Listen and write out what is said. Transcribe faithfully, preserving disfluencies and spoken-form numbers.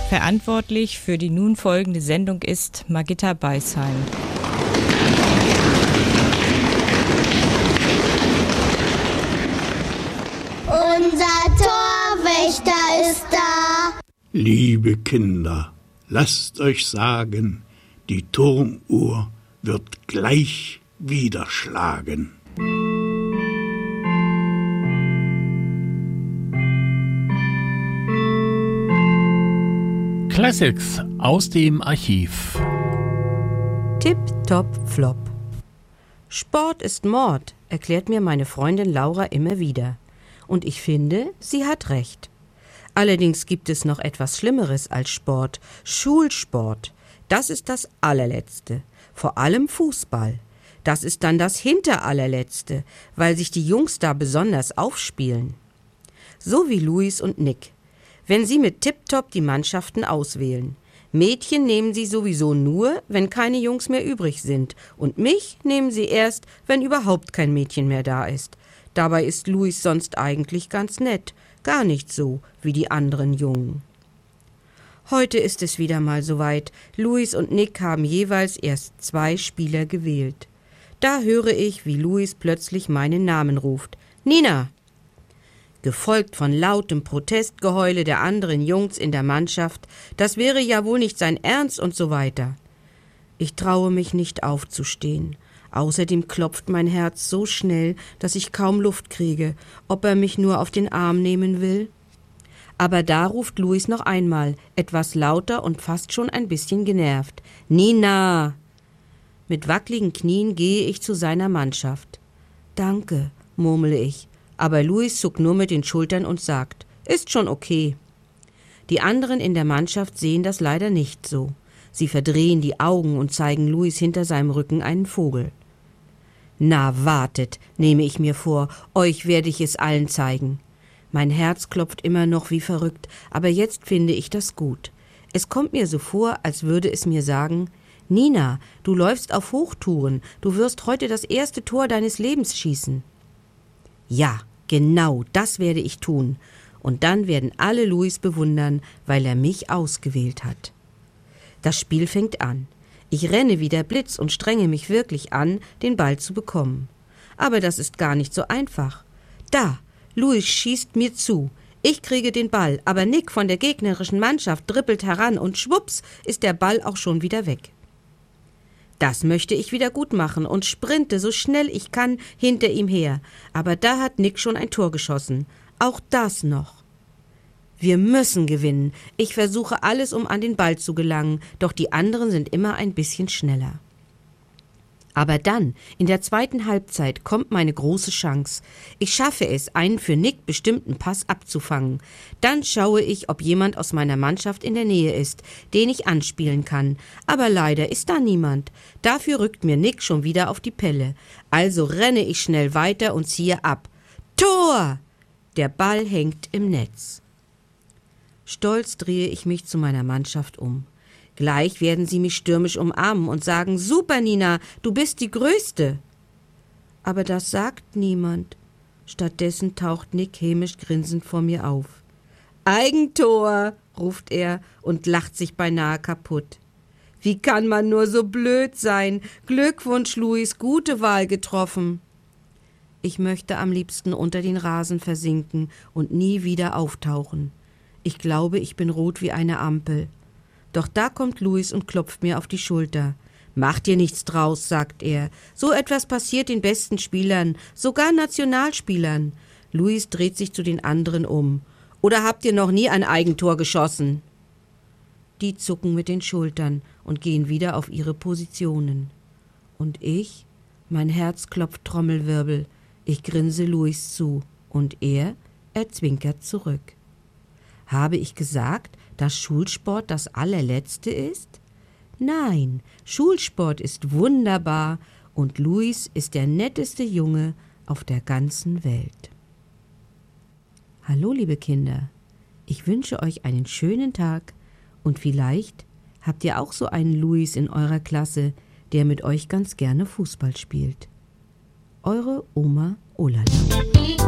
Verantwortlich für die nun folgende Sendung ist Margitta Beisheim. Unser Torwächter ist da. Liebe Kinder, lasst euch sagen, die Turmuhr wird gleich wieder schlagen. Classics aus dem Archiv. Tip, top, flop. Sport ist Mord, erklärt mir meine Freundin Laura immer wieder. Und ich finde, sie hat recht. Allerdings gibt es noch etwas Schlimmeres als Sport. Schulsport. Das ist das allerletzte. Vor allem Fußball. Das ist dann das hinterallerletzte, weil sich die Jungs da besonders aufspielen. So wie Luis und Nick. Wenn sie mit Tipptopp die Mannschaften auswählen. Mädchen nehmen sie sowieso nur, wenn keine Jungs mehr übrig sind. Und mich nehmen sie erst, wenn überhaupt kein Mädchen mehr da ist. Dabei ist Luis sonst eigentlich ganz nett. Gar nicht so wie die anderen Jungen. Heute ist es wieder mal soweit. Luis und Nick haben jeweils erst zwei Spieler gewählt. Da höre ich, wie Luis plötzlich meinen Namen ruft. Nina! Gefolgt von lautem Protestgeheule der anderen Jungs in der Mannschaft, das wäre ja wohl nicht sein Ernst und so weiter. Ich traue mich nicht aufzustehen. Außerdem klopft mein Herz so schnell, dass ich kaum Luft kriege, ob er mich nur auf den Arm nehmen will. Aber da ruft Luis noch einmal, etwas lauter und fast schon ein bisschen genervt. Nina! Mit wackligen Knien gehe ich zu seiner Mannschaft. Danke, murmle ich. Aber Luis zuckt nur mit den Schultern und sagt, ist schon okay. Die anderen in der Mannschaft sehen das leider nicht so. Sie verdrehen die Augen und zeigen Luis hinter seinem Rücken einen Vogel. Na, wartet, nehme ich mir vor, euch werde ich es allen zeigen. Mein Herz klopft immer noch wie verrückt, aber jetzt finde ich das gut. Es kommt mir so vor, als würde es mir sagen, Nina, du läufst auf Hochtouren, du wirst heute das erste Tor deines Lebens schießen. Ja, genau, das werde ich tun. Und dann werden alle Luis bewundern, weil er mich ausgewählt hat. Das Spiel fängt an. Ich renne wie der Blitz und strenge mich wirklich an, den Ball zu bekommen. Aber das ist gar nicht so einfach. Da, Luis schießt mir zu. Ich kriege den Ball, aber Nick von der gegnerischen Mannschaft dribbelt heran und schwupps ist der Ball auch schon wieder weg. Das möchte ich wieder gut machen und sprinte so schnell ich kann hinter ihm her. Aber da hat Nick schon ein Tor geschossen. Auch das noch. Wir müssen gewinnen. Ich versuche alles, um an den Ball zu gelangen, doch die anderen sind immer ein bisschen schneller. Aber dann, in der zweiten Halbzeit, kommt meine große Chance. Ich schaffe es, einen für Nick bestimmten Pass abzufangen. Dann schaue ich, ob jemand aus meiner Mannschaft in der Nähe ist, den ich anspielen kann. Aber leider ist da niemand. Dafür rückt mir Nick schon wieder auf die Pelle. Also renne ich schnell weiter und ziehe ab. Tor! Der Ball hängt im Netz. Stolz drehe ich mich zu meiner Mannschaft um. Gleich werden sie mich stürmisch umarmen und sagen, super Nina, du bist die Größte. Aber das sagt niemand. Stattdessen taucht Nick hämisch grinsend vor mir auf. Eigentor, ruft er und lacht sich beinahe kaputt. Wie kann man nur so blöd sein? Glückwunsch, Luis, gute Wahl getroffen. Ich möchte am liebsten unter den Rasen versinken und nie wieder auftauchen. Ich glaube, ich bin rot wie eine Ampel. Doch da kommt Luis und klopft mir auf die Schulter. »Mach dir nichts draus«, sagt er. »So etwas passiert den besten Spielern, sogar Nationalspielern.« Luis dreht sich zu den anderen um. »Oder habt ihr noch nie ein Eigentor geschossen?« Die zucken mit den Schultern und gehen wieder auf ihre Positionen. Und ich? Mein Herz klopft Trommelwirbel. Ich grinse Luis zu. Und er? Er zwinkert zurück. Habe ich gesagt, dass Schulsport das allerletzte ist? Nein, Schulsport ist wunderbar und Luis ist der netteste Junge auf der ganzen Welt. Hallo, liebe Kinder, ich wünsche euch einen schönen Tag und vielleicht habt ihr auch so einen Luis in eurer Klasse, der mit euch ganz gerne Fußball spielt. Eure Oma Olala.